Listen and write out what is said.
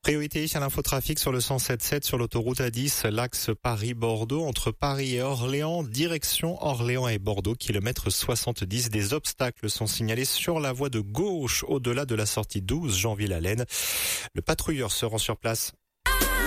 Priorité à l'infotrafic sur le 107.7 sur l'autoroute A10, l'axe Paris-Bordeaux, entre Paris et Orléans, direction Orléans et Bordeaux, kilomètre 70. Des obstacles sont signalés sur la voie de gauche, au-delà de la sortie 12 Jean-Ville-Allen. Le patrouilleur se rend sur place.